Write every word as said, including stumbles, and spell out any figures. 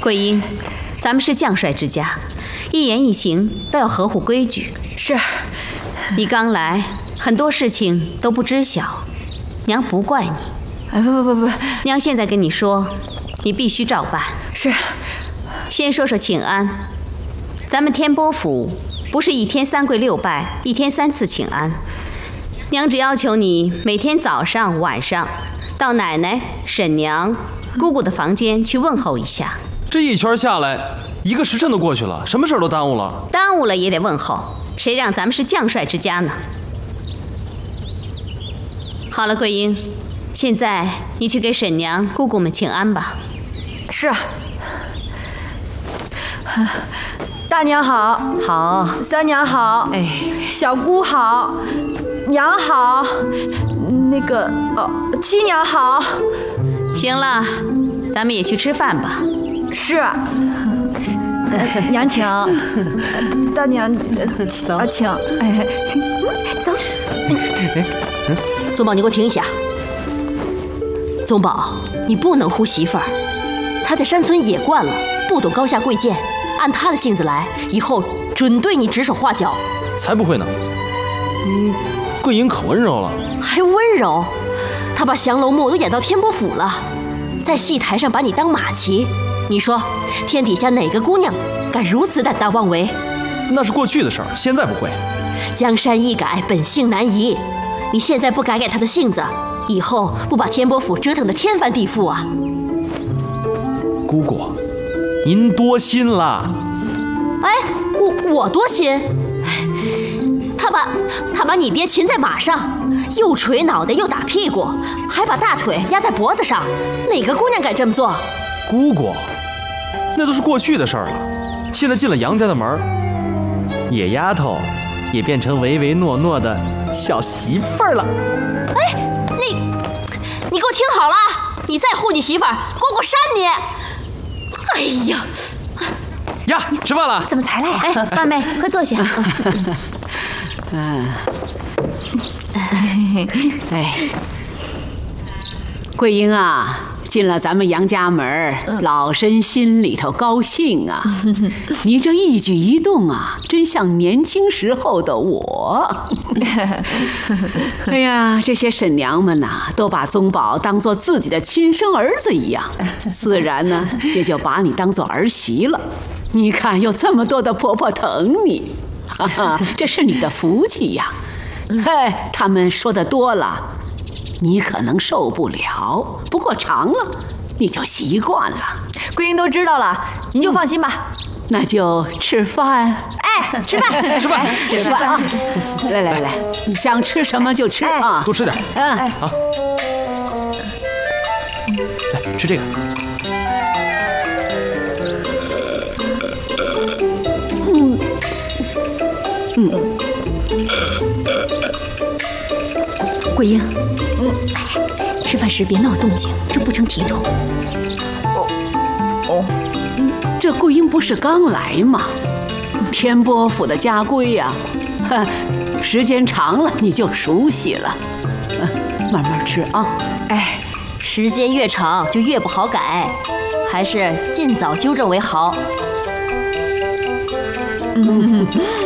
桂英，咱们是将帅之家，一言一行都要合乎规矩。 是。 你刚来，很多事情都不知晓，娘不怪你。 哎，不不不不， 娘现在跟你说，你必须照办。 是。 先说说请安，咱们天波府不是一天三跪六拜，一天三次请安。娘只要求你每天早上、晚上到奶奶、婶娘、姑姑的房间去问候一下。 这一圈下来，一个时辰都过去了，什么事儿都耽误了。 耽误了也得问候，谁让咱们是将帅之家呢？好了，桂英，现在你去给婶娘、姑姑们请安吧。 是。大娘好。 好。 三娘好。 哎， 小姑好。娘好。那个哦，七娘好。 行了，咱们也去吃饭吧。 是。娘请。大娘，走啊，请。哎，走。 宗宝，你给我停一下。宗宝，你不能唬媳妇儿。她在山村野惯了，不懂高下贵贱，按她的性子来，以后准对你指手画脚。 才不会呢。嗯，桂英可温柔了。 还温柔？她把降龙木都演到天波府了，在戏台上把你当马骑。你说，天底下哪个姑娘敢如此胆大妄为？ 那是过去的事儿，现在不会。 江山易改，本性难移。你现在不改改她的性子，以后不把天波府折腾得天翻地覆啊！ 姑姑，您多心了。 哎，我我多心？他把他把你爹擒在马上，又捶脑袋又打屁股，还把大腿压在脖子上，哪个姑娘敢这么做？ 姑姑，那都是过去的事儿了。现在进了杨家的门，野丫头也变成唯唯诺诺的小媳妇儿了。 哎，你你给我听好了，你再护你媳妇儿，姑姑扇你！哎呀， 呀，吃饭了？ 怎么才来呀？ 哎，八妹，快坐下。 嗯，哎，桂英啊，进了咱们杨家门，老身心里头高兴啊。你这一举一动啊，真像年轻时候的我。哎呀，这些婶娘们呐、啊，都把宗宝当作自己的亲生儿子一样，自然呢也就把你当作儿媳了。你看，有这么多的婆婆疼你。哈哈，这是你的福气呀！哎，他们说的多了，你可能受不了，不过尝了你就习惯了。 桂英都知道了，您就放心吧。 那就吃饭。 哎，吃饭， 吃饭， 吃饭啊！来来来，想吃什么就吃啊， 多吃点。 嗯， 好，来吃这个。 嗯嗯， 桂英，嗯，吃饭时别闹动静，这不成体统。 哦哦，这桂英不是刚来吗？天波府的家规呀、啊，时间长了你就熟悉了。嗯，慢慢吃啊。 哎，时间越长就越不好改，还是尽早纠正为好。 嗯。